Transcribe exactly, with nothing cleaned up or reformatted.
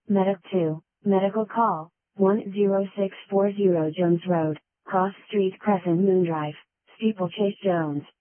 Medic two, medical call, one zero six four zero Jones Road, Cross Street Crescent Moon Drive, Steeplechase Jones.